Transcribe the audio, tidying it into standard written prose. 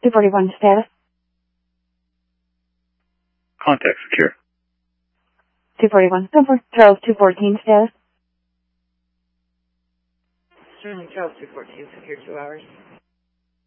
241 status. Contact secure. 241. Charles 214 status. Sterling Charles 214, secure 2 hours.